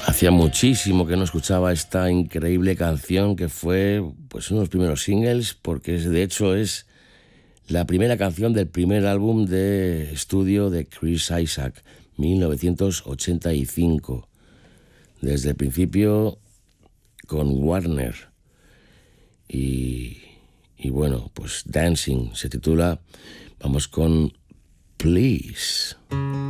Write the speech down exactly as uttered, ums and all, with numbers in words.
Hacía muchísimo que no escuchaba esta increíble canción que fue pues uno de los primeros singles, porque de hecho es la primera canción del primer álbum de estudio de Chris Isaak, mil novecientos ochenta y cinco. Desde el principio con Warner. Y, y bueno, pues Dancing se titula. Vamos con Please.